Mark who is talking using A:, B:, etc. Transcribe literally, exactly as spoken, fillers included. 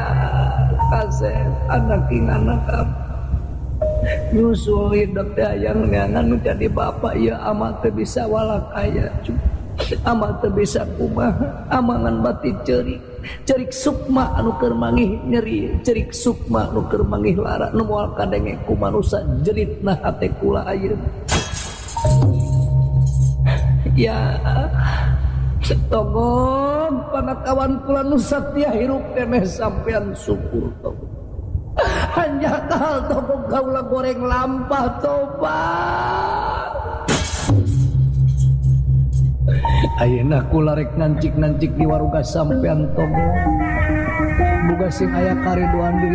A: ya kasep anak anak nyusul hidup yang ngan jadi bapak ya amat teu bisa walak aya amat teu bisa kumaha amangan bati cerik cerik sukma anu keur mangih nyeri cerik sukma anu keur mangih lara nu moal kadenge ku manusia jeritna hate kula ayeuna ya togong panakawan kula nu satya hirup keneh sampean syukur togong hanya hal togong kaula goreng lampah tobat ayeuna kula rek nancik-nancik di waruga sampean togong muga sing aya kariduan diri